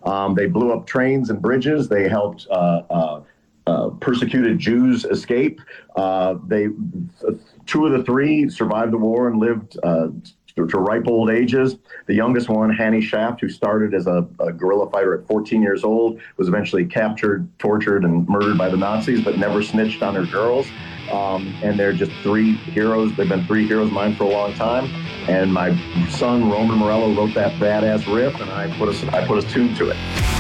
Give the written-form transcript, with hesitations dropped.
They blew up trains and bridges. They helped persecuted Jews escape. They Two of the three survived the war and lived to ripe old ages. The youngest one, Hannie Shaft, who started as a guerrilla fighter at 14 years old, was eventually captured, tortured, and murdered by the Nazis, but never snitched on her girls. And they're just three heroes. They've been three heroes of mine for a long time. And my son, Roman Morello, wrote that badass riff, and I put a tune to it.